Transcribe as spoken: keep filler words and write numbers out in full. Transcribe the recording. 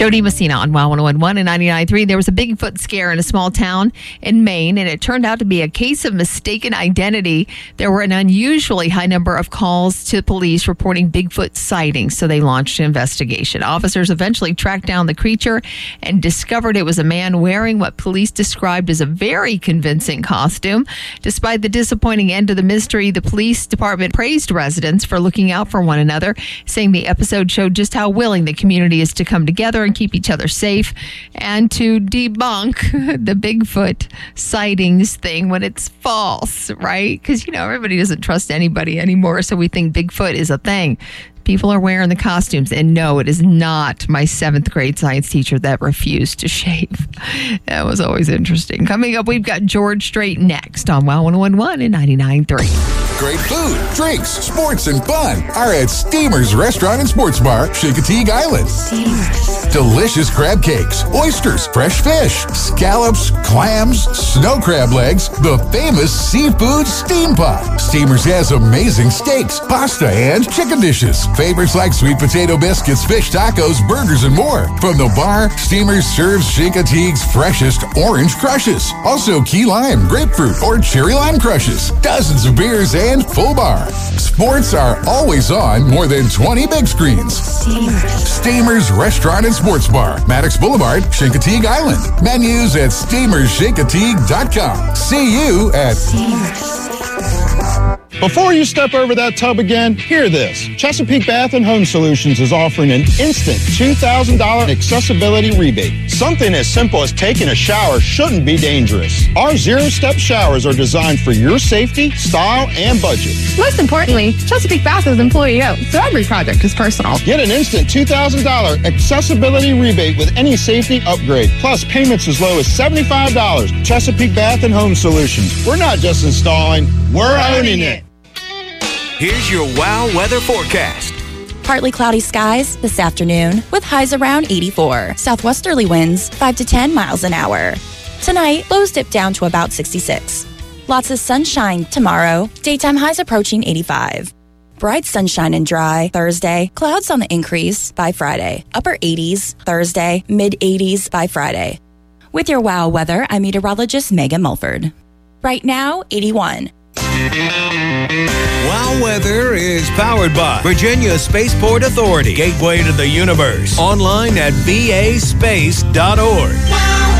Jody Messina on WOW one oh one point one and ninety-nine point three. There was a Bigfoot scare in a small town in Maine, and it turned out to be a case of mistaken identity. There were an unusually high number of calls to police reporting Bigfoot sightings, so they launched an investigation. Officers eventually tracked down the creature and discovered it was a man wearing what police described as a very convincing costume. Despite the disappointing end of the mystery, the police department praised residents for looking out for one another, saying the episode showed just how willing the community is to come together and keep each other safe and to debunk the Bigfoot sightings thing when it's false, right? Because, you know, everybody doesn't trust anybody anymore, so we think Bigfoot is a thing. People are wearing the costumes, and no, it is not my seventh grade science teacher that refused to shave. That was always interesting. Coming up, we've got George Strait next on WOW one oh one point one and ninety-nine point three. Great food, drinks, sports, and fun are at Steamer's Restaurant and Sports Bar, Chincoteague Island. Steamers. Delicious crab cakes, oysters, fresh fish, scallops, clams, snow crab legs, the famous seafood steam pot. Steamer's has amazing steaks, pasta, and chicken dishes. Favorites like sweet potato biscuits, fish tacos, burgers, and more. From the bar, Steamer's serves Chincoteague's freshest orange crushes. Also key lime, grapefruit, or cherry lime crushes. Dozens of beers and full bar. Sports are always on more than twenty big screens. Steamers. Steamer's Restaurant and Sports Bar, Maddox Boulevard, Chincoteague Island. Menus at steamers chincoteague dot com. See you at Steamers. Before you step over that tub again, hear this. Chesapeake Bath and Home Solutions is offering an instant two thousand dollars accessibility rebate. Something as simple as taking a shower shouldn't be dangerous. Our zero-step showers are designed for your safety, style, and budget. Most importantly, Chesapeake Bath is employee-owned, so every project is personal. Get an instant two thousand dollars accessibility rebate with any safety upgrade, plus payments as low as seventy-five dollars. Chesapeake Bath and Home Solutions. We're not just installing, we're owning it. Here's your WOW weather forecast. Partly cloudy skies this afternoon with highs around eighty-four. Southwesterly winds five to ten miles an hour. Tonight, lows dip down to about sixty-six. Lots of sunshine tomorrow. Daytime highs approaching eighty-five. Bright sunshine and dry Thursday. Clouds on the increase by Friday. Upper eighties Thursday. Mid eighties by Friday. With your WOW weather, I'm meteorologist Megan Mulford. Right now, eighty-one. WOW Weather is powered by Virginia Spaceport Authority, gateway to the universe. Online at v a space dot org.